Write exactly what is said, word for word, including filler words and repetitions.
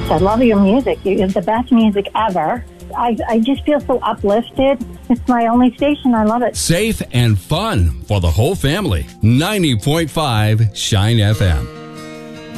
I love your music. You have the best music ever. I, I just feel so uplifted. It's my only station. I love it. Safe and fun for the whole family. ninety point five Shine F M.